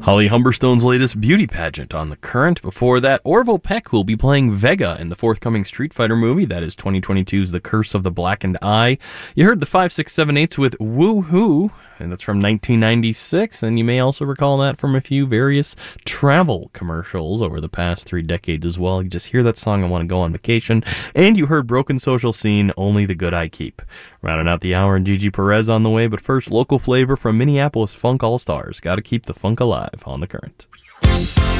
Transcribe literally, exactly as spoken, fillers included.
Holly Humberstone's latest beauty pageant on The Current. Before that, Orville Peck, who will be playing Vega in the forthcoming Street Fighter movie. That is twenty twenty-two's The Curse of the Blackened Eye. You heard the five six seven eights with Woo-Hoo, and that's from nineteen ninety-six, and you may also recall that from a few various travel commercials over the past three decades as well. You just hear that song and want to go on vacation. And you heard Broken Social Scene, Only the Good I Keep. Rounding out the hour, and Gigi Perez on the way, but first, local flavor from Minneapolis Funk All-Stars. Got to keep the funk alive on The Current.